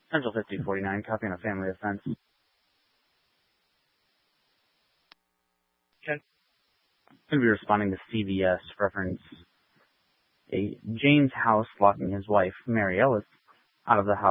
Central 5049, copying a family offense. Okay. I'm going to be responding to CVS, reference a James House locking his wife, Mary Ellis, out of the house